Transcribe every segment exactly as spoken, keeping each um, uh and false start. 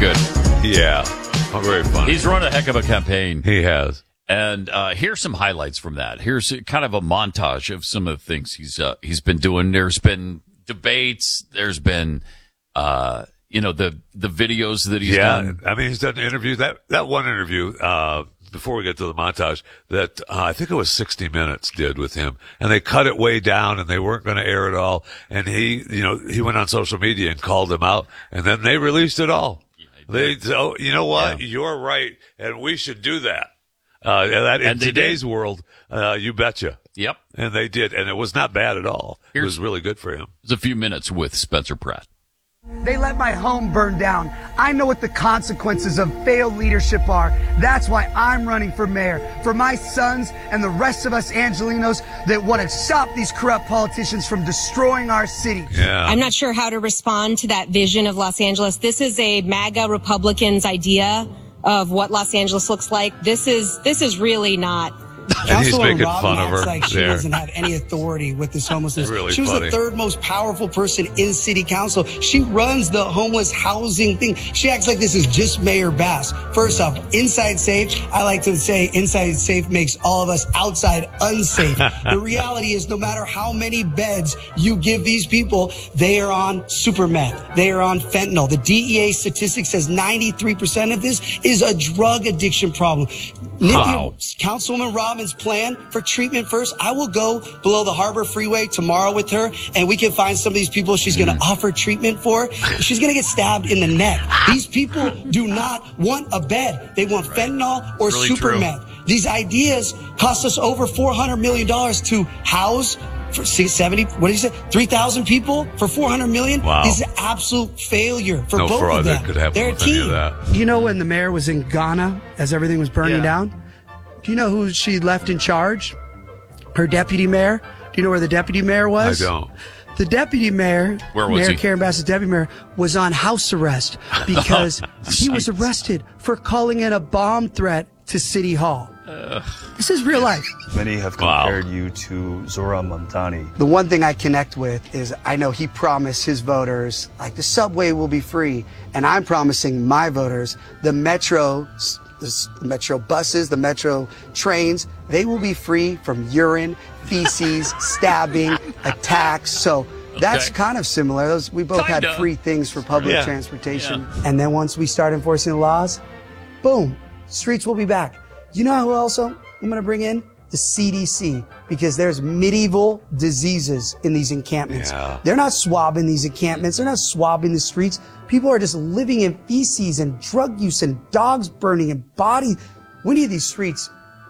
good. Yeah. Oh, very funny. He's run a heck of a campaign. He has. And uh, here's some highlights from that. Here's kind of a montage of some of the things he's uh, he's been doing. There's been debates. There's been, uh, you know, the the videos that he's yeah, done. I mean, he's done interviews. That that one interview, uh, before we get to the montage, that uh, I think it was sixty minutes did with him, and they cut it way down, and they weren't going to air it all. And he, you know, he went on social media and called them out, and then they released it all. Yeah, they, oh, you know what? Yeah. You're right, and we should do that. Uh, that in today's did. world, uh, you betcha. Yep. And they did, and it was not bad at all. Here's, it was really good for him. There's a few minutes with Spencer Pratt. They let my home burn down. I know what the consequences of failed leadership are. That's why I'm running for mayor. For my sons and the rest of us Angelinos that want to stop these corrupt politicians from destroying our city. Yeah. I'm not sure how to respond to that vision of Los Angeles. This is a MAGA Republicans' idea of what Los Angeles looks like. This is this is really not. And he's making fun of her. Like she there. doesn't have any authority with this homelessness. Really she was funny. the third most powerful person in city council. She runs the homeless housing thing. She acts like this is just Mayor Bass. First off, inside safe. I like to say inside safe makes all of us outside unsafe. The reality is no matter how many beds you give these people, they are on super meth. They are on fentanyl. The D E A statistic says ninety-three percent of this is a drug addiction problem. Wow. Councilwoman Robbins' plan for treatment first. I will go below the Harbor Freeway tomorrow with her, and we can find some of these people she's going to mm. offer treatment for. She's going to get stabbed in the neck. These people do not want a bed. They want fentanyl or really super true. meth. These ideas cost us over four hundred million dollars to house for seventy, what did you say, three thousand people for four hundred million dollars? Wow. This is an absolute failure for no both fraud of them. That could happen They're with a team. any of that. You know when the mayor was in Ghana as everything was burning yeah. down? Do you know who she left in charge? Her deputy mayor? Do you know where the deputy mayor was? I don't. The deputy mayor, where was Mayor he? Karen Bass's deputy mayor, was on house arrest because he was arrested for calling in a bomb threat to City Hall. Uh, this is real life. Many have compared wow. you to Zohran Mamdani. The one thing I connect with is I know he promised his voters, like, the subway will be free. And I'm promising my voters the metro, the metro buses, the metro trains, they will be free from urine, feces, stabbing, attacks. So that's okay. kind of similar. Those, we both Kinda. had free things for public yeah. transportation. Yeah. And then once we start enforcing the laws, boom, streets will be back. You know who else I'm going to bring in? The C D C, because there's medieval diseases in these encampments. Yeah. They're not swabbing these encampments. They're not swabbing the streets. People are just living in feces and drug use and dogs burning and body. We need these streets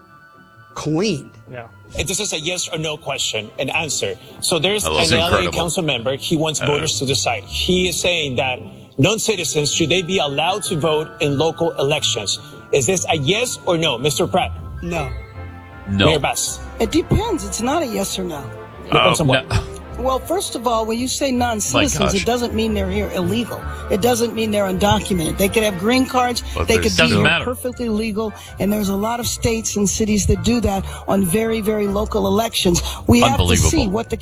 cleaned. Yeah. This is a yes or no question and answer. So there's an L A council member. He wants uh, voters to decide. He is saying that non-citizens, should they be allowed to vote in local elections? Is this a yes or no, Mister Pratt? No. No. Mayor Bass. It depends. It's not a yes or no. Depends uh, on what? No. Well, first of all, when you say non-citizens, it doesn't mean they're here illegal. It doesn't mean they're undocumented. They could have green cards. But they could be here matter. perfectly legal. And there's a lot of states and cities that do that on very, very local elections. We have to see what the